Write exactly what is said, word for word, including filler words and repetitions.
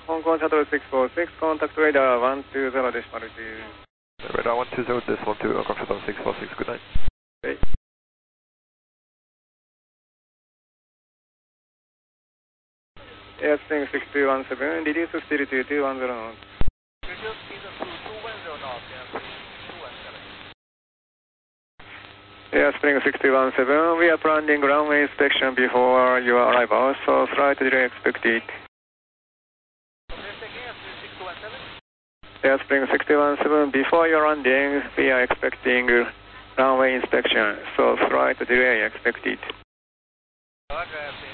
Hong Kong Shuttle six four six, contact radar one two zero decimal two. Radar one two zero decimal two, Hong Kong Shuttle six four six, good night. Okay. Airspring six two one seven, reduce speed to two one zero knots. Reduce speed to two one zero knots, Airspring two one seven. Airspring six two one seven, we are planning runway inspection before your arrival, so slight delay expected. Airspring six two one seven, before your landing, we are expecting runway inspection, so slight delay expected. Roger,